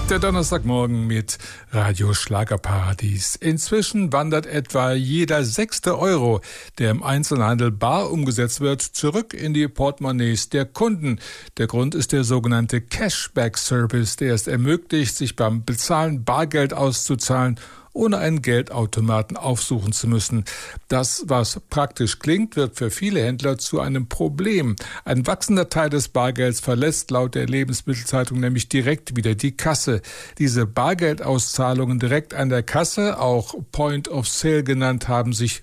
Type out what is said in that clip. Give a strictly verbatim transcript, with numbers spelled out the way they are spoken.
Der Donnerstagmorgen mit Radio Schlagerparadies. Inzwischen wandert etwa jeder sechste Euro, der im Einzelhandel bar umgesetzt wird, zurück in die Portemonnaies der Kunden. Der Grund ist der sogenannte Cashback-Service, der es ermöglicht, sich beim Bezahlen Bargeld auszuzahlen, ohne einen Geldautomaten aufsuchen zu müssen. Das, was praktisch klingt, wird für viele Händler zu einem Problem. Ein wachsender Teil des Bargelds verlässt laut der Lebensmittelzeitung nämlich direkt wieder die Kasse. Diese Bargeldauszahlungen direkt an der Kasse, auch Point of Sale genannt, haben sich